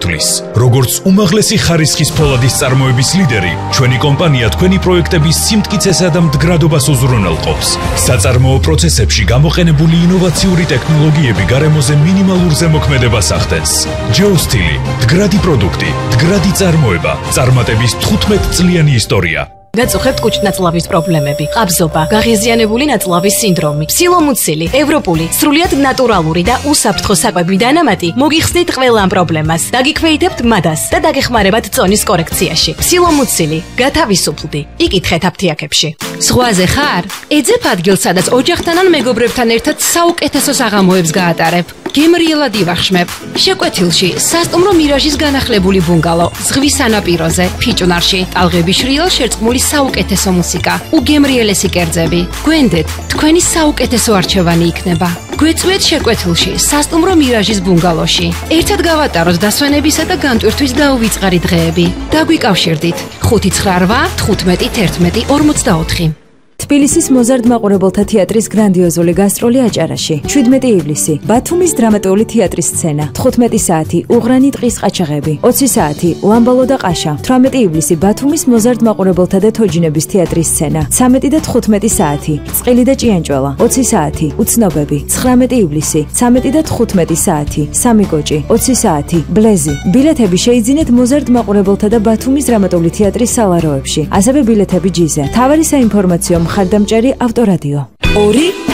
უსახლის. Როგორც უმაღლესი ხარისხის ფოლადის წარმოების ლიდერი, ჩვენი კომპანია თქვენი პროექტების სიმტკიცესა და მდგრადობას უზრუნველყოფს. საწარმოო პროცესებში გამოყენებული ინოვაციური ტექნოლოგიები გარემოზე მინიმალურ ზემოქმედებას ახდენს. Geostili, მდგრადი პროდუქტი, მდგრადი წარმოება, წარმატების 15 წლიანი ისტორია. გაწუხებთ კუჭნაწლავის პრობლემები, ყაბზობა, გაღიზიანებული ნაწლავის სინდრომი, სილომუცილი, ევროპული, სრულიად ნატურალური და უსაფრთხო საკვები დანამატი მოგიხსნით ყველა ამ პრობლემას. დაგიქვეითებთ მადას და დაგეხმარებათ წონის კორექციაში. სილომუცილი, გათავისუფლდი. იკითხეთ აფთიაქებში. ზღვაზე ხარ? ეძებ ადგილს, სადაც ოჯახთან ან მეგობრებთან ერთად საუკეთესო საღამოებს გაატარებ. გემრიელად ივახშმებ. შეკვეთილში სასტუმრო მირაჟის განახლებული ბუნგალო, ზღვის სანაპიროზე, ფიჭვნარში, ტალღების შრიალ შერწყმული საუკეთესო მუსიკა, უგემრიელესი კერძები. გვენდეთ, თქვენი საუკეთესო არჩევანი იქნება. გვეწვეთ შეკვეთილში, სასტუმრო მირაჟის ბუნგალოში. ერთად გავატაროთ დასვენებისა და განტვირთვის დაუვიწყარი დღეები. დაგვიკავშირდით 598-15-11-44. თბილისის მოზარდ მაყურებელთა თეატრის გრანდიოზული გასტროლი აჭარაში. 17 ივლისი ბათუმის დრამატული თეატრის სცენა. 15 საათი უღრანი ტყის ყაჩაღები. 20 საათი ლამბალო და ყაშა. 18 ივლისი ბათუმის მოზარდ მაყურებელთა და თოჯინების თეატრის სცენა. 13 და 15 საათი წყილი და ჭიანჭველა. 20 საათი უცნობები. 19 ივლისი 13 და 15 საათი სამი კოჭი. 20 საათი ბლეზი. ბილეთები შეიძინეთ მოზარდ მაყურებელთა და ბათუმის დრამატული თეატრის სალაროებში. ასევე ბილეთები ჯიზე. თავარი საინფორმაციო მხარდამჭერი ავტორადიო. 2